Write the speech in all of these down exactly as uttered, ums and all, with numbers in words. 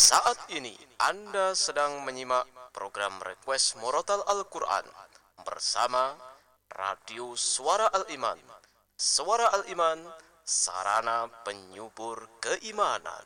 Saat ini Anda sedang menyimak program Request Murotal Al-Quran bersama Radio Suara Al-Iman. Suara Al-Iman, sarana penyubur keimanan.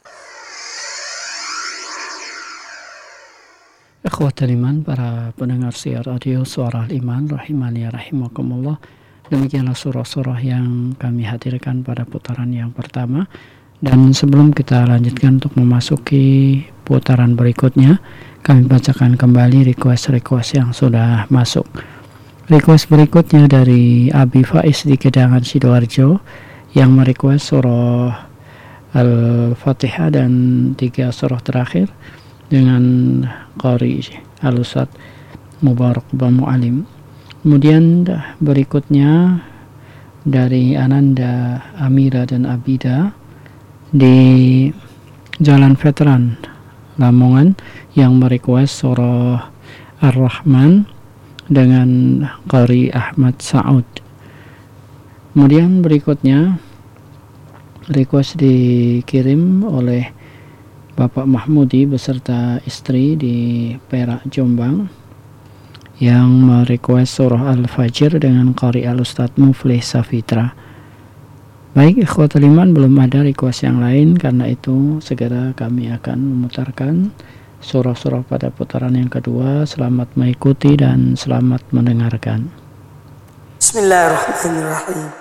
Ikhwatal iman, para pendengar siar radio Suara Al-Iman, rahimani rahimakumullah. Demikianlah surah-surah yang kami hadirkan pada putaran yang pertama. Dan sebelum kita lanjutkan untuk memasuki putaran berikutnya, kami bacakan kembali request-request yang sudah masuk. Request berikutnya dari Abi Faiz di Gedangan Sidoarjo yang merequest surah Al-Fatihah dan tiga surah terakhir dengan Qari Al-Ustaz Mubarak Bamu Alim. Kemudian berikutnya dari Ananda, Amira dan Abida di Jalan Veteran Lamongan yang merequest surah Ar-Rahman dengan Qari Ahmad Saud. Kemudian berikutnya request dikirim oleh Bapak Mahmudi beserta istri di Perak, Jombang yang merequest surah Al-Fajr dengan Qari Al-Ustaz Muflih Safitra. Baik, ikhwatul iman, belum ada request yang lain, karena itu segera kami akan memutarkan surah-surah pada putaran yang kedua. Selamat mengikuti dan selamat mendengarkan. Bismillahirrahmanirrahim.